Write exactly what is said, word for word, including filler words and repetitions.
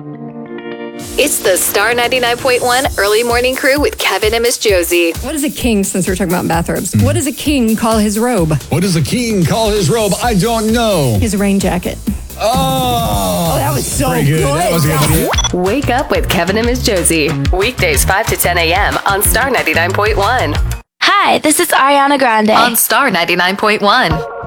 It's the Star ninety-nine point one Early Morning Crew with Kevin and Miss Josie. What does a king, since we're talking about bathrobes, mm. what does a king call his robe? What does a king call his robe? I don't know. His rain jacket. Oh, oh that was so good. good. That was good. Wake up with Kevin and Miss Josie. Weekdays five to ten a.m. on Star ninety-nine point one. Hi, this is Ariana Grande On Star ninety-nine point one.